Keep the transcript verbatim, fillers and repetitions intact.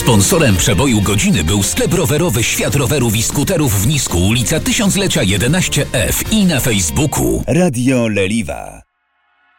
Sponsorem przeboju godziny był sklep rowerowy Świat Rowerów i Skuterów w Nisku, ulica Tysiąclecia jedenaście F i na Facebooku. Radio Leliwa.